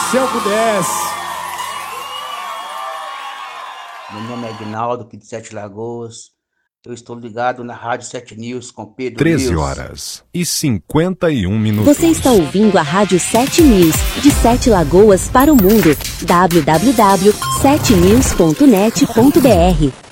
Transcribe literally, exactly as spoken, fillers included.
Se eu pudesse. Meu nome é Aguinaldo, aqui de Sete Lagoas. Eu estou ligado na Rádio Sete News com Pedro treze News. horas e cinquenta e um minutos. Você está ouvindo a Rádio Sete News, de Sete Lagoas para o mundo. w w w ponto sete news ponto net ponto b r